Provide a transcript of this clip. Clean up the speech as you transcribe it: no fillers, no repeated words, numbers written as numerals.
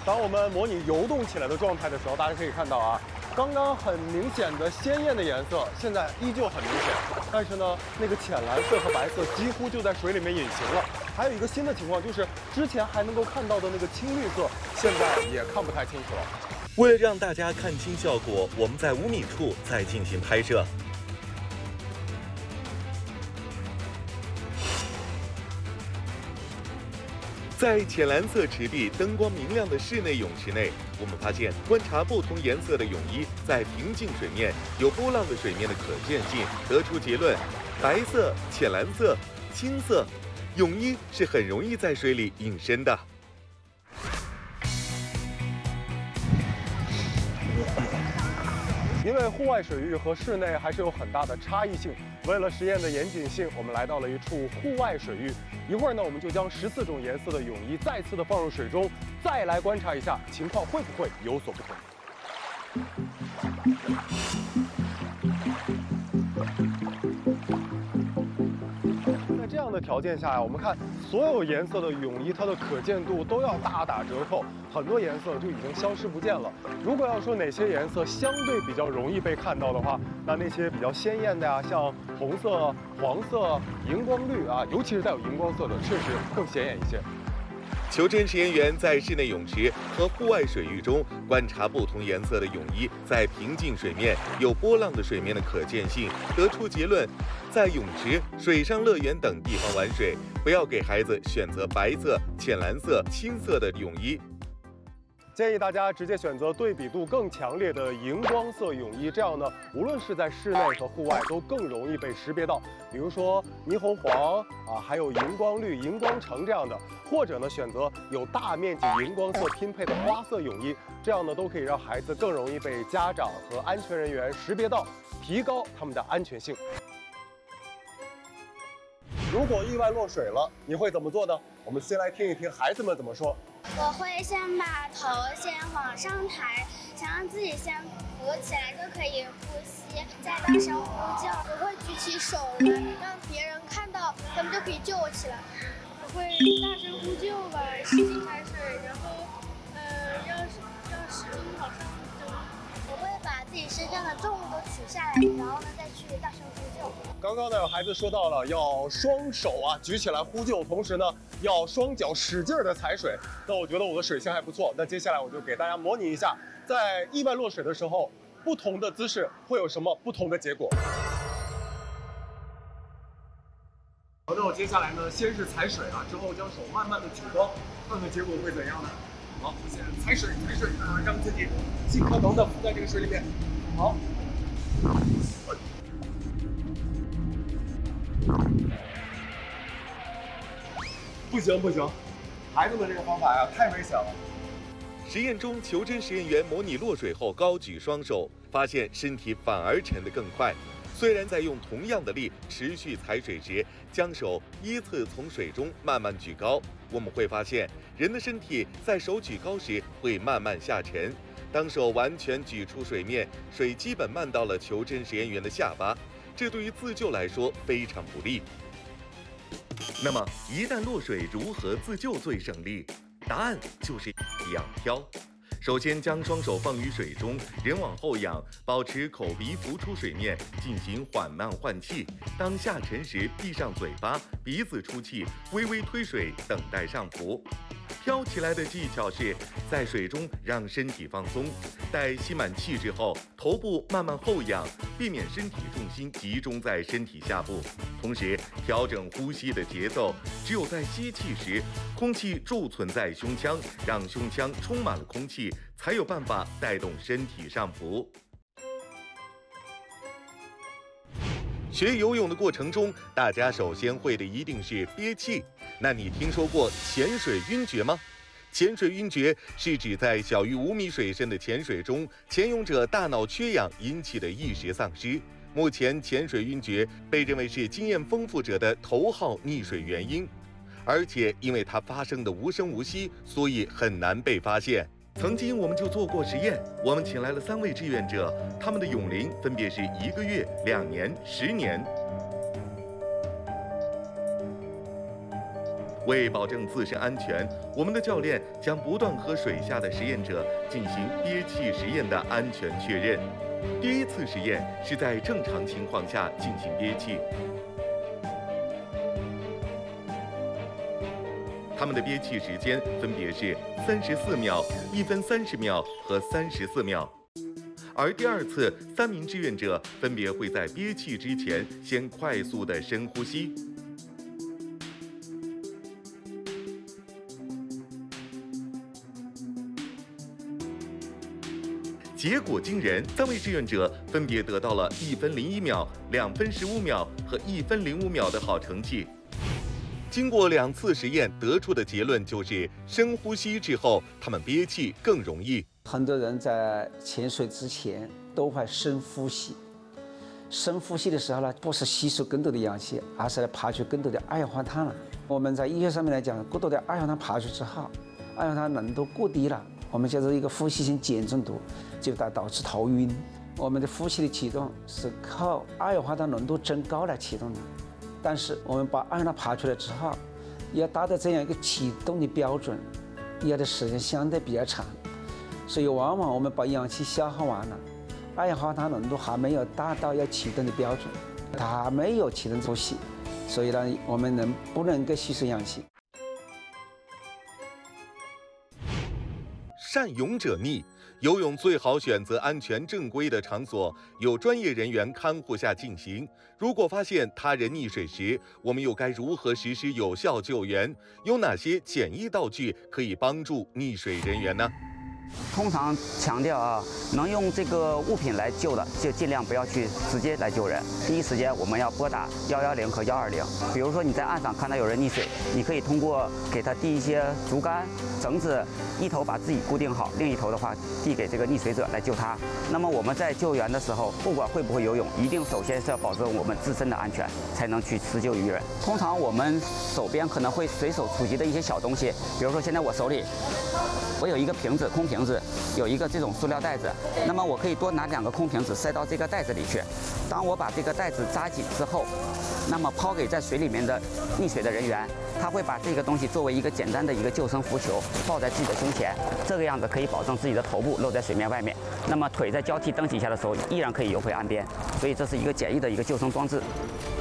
当我们模拟游动起来的状态的时候，大家可以看到啊，刚刚很明显的鲜艳的颜色，现在依旧很明显。但是呢，那个浅蓝色和白色几乎就在水里面隐形了。还有一个新的情况就是，之前还能够看到的那个青绿色，现在也看不太清楚了。 为了让大家看清效果，我们在5米处再进行拍摄。在浅蓝色池壁、灯光明亮的室内泳池内，我们发现观察不同颜色的泳衣在平静水面、有波浪的水面的可见性，得出结论：白色、浅蓝色、青色，泳衣是很容易在水里隐身的。 因为户外水域和室内还是有很大的差异性，为了实验的严谨性，我们来到了一处户外水域。一会儿呢，我们就将14种颜色的泳衣再次的放入水中，再来观察一下情况会不会有所不同。在这样的条件下呀，我们看所有颜色的泳衣，它的可见度都要大打折扣，很多颜色就已经消失不见了。如果要说哪些颜色相对比较容易被看到的话，那些比较鲜艳的呀，像红色、黄色、荧光绿啊，尤其是带有荧光色的，确实更显眼一些。 裘真实验员在室内泳池和户外水域中观察不同颜色的泳衣在平静水面、有波浪的水面的可见性，得出结论：在泳池、水上乐园等地方玩水，不要给孩子选择白色、浅蓝色、青色的泳衣。 建议大家直接选择对比度更强烈的荧光色泳衣，这样呢，无论是在室内和户外都更容易被识别到。比如说霓虹黄啊，还有荧光绿、荧光橙这样的，或者呢选择有大面积荧光色拼配的花色泳衣，这样呢都可以让孩子更容易被家长和安全人员识别到，提高他们的安全性。如果意外落水了，你会怎么做呢？我们先来听一听孩子们怎么说。 我会先把头先往上抬，想让自己先浮起来就可以呼吸，再大声呼叫。我会举起手来，让别人看到，他们就可以救我起来。我会大声呼救吧，使劲踩水，然后要使劲往上蹬。我会把自己身上的重物都取下来，然后呢再去大声呼救。 刚刚呢，有孩子说到了要双手啊举起来呼救，同时呢要双脚使劲的踩水。那我觉得我的水性还不错。那接下来我就给大家模拟一下，在意外落水的时候，不同的姿势会有什么不同的结果。好，那我接下来呢，先是踩水啊，之后将手慢慢的举高，看看结果会怎样呢？好，我先踩水啊，让自己尽可能的浮在这个水里面。好。不行，孩子们这个方法呀太危险了。 实验中，裘真实验员模拟落水后高举双手，发现身体反而沉得更快。虽然在用同样的力持续踩水时，将手依次从水中慢慢举高，我们会发现人的身体在手举高时会慢慢下沉。当手完全举出水面，水基本漫到了裘真实验员的下巴，这对于自救来说非常不利。那么，一旦落水，如何自救最省力？答案就是仰漂。首先将双手放于水中，人往后仰，保持口鼻浮出水面，进行缓慢换气。当下沉时，闭上嘴巴，鼻子出气，微微推水，等待上浮。飘起来的技巧是在水中让身体放松，待吸满气之后，头部慢慢后仰，避免身体重心集中在身体下部。同时调整呼吸的节奏，只有在吸气时，空气贮存在胸腔，让胸腔充满了空气，才有办法带动身体上浮。学游泳的过程中，大家首先会的一定是憋气。那你听说过潜水晕厥吗？潜水晕厥是指在小于5米水深的潜水中，潜泳者大脑缺氧引起的意识丧失。目前，潜水晕厥被认为是经验丰富者的头号溺水原因，而且因为它发生的无声无息，所以很难被发现。曾经我们就做过实验，我们请来了3位志愿者，他们的泳龄分别是1个月、2年、10年。 为保证自身安全，我们的教练将不断和水下的实验者进行憋气实验的安全确认。第一次实验是在正常情况下进行憋气，他们的憋气时间分别是34秒、1分30秒和34秒。而第二次，3名志愿者分别会在憋气之前先快速的深呼吸。结果惊人，3位志愿者分别得到了1分01秒、2分15秒和1分05秒的好成绩。经过2次实验，得出的结论就是深呼吸之后，他们憋气更容易。 很多人在潜水之前都会深呼吸。深呼吸的时候呢，不是吸收更多的氧气，而是来排出更多的二氧化碳了。我们在医学上面来讲，过多的二氧化碳排出之后，二氧化碳浓度过低了，我们叫做一个呼吸性碱中毒，就导致头晕。我们的呼吸的启动是靠二氧化碳浓度增高来启动的，但是我们把二氧化碳排出来之后，要达到这样一个启动的标准，要的时间相对比较长。所以往往我们把氧气消耗完了，二氧化碳浓度还没有达到要启动的标准，它还没有启动呼吸，所以呢，我们不能够吸收氧气。 善泳者溺，游泳最好选择安全正规的场所，有专业人员看护下进行。如果发现他人溺水时，我们又该如何实施有效救援？有哪些简易道具可以帮助溺水人员呢？ 通常强调能用这个物品来救的，就尽量不要去直接来救人。第一时间我们要拨打110和120。比如说你在岸上看到有人溺水，你可以通过给他递一些竹竿、绳子，一头把自己固定好，另一头的话递给这个溺水者来救他。那么我们在救援的时候，不管会不会游泳，一定首先是要保证我们自身的安全，才能去施救于人。通常我们手边可能会随手储集的一些小东西，比如说现在我手里我有一个瓶子，空瓶子，有一个这种塑料袋子，那么我可以多拿2个空瓶子塞到这个袋子里去。当我把这个袋子扎紧之后，那么抛给在水里面的溺水的人员，他会把这个东西作为一个简单的一个救生浮球抱在自己的胸前，这个样子可以保证自己的头部露在水面外面，那么腿在交替蹬几下的时候依然可以游回岸边，所以这是一个简易的一个救生装置。